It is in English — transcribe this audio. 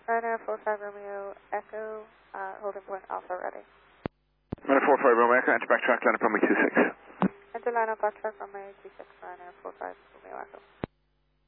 Ryanair 45 Romeo Echo, holding point Alpha ready. Ryanair 45 Romeo Echo, enter backtrack, line up runway 26. Enter line up backtrack runway 26, Ryanair 45 Romeo Echo.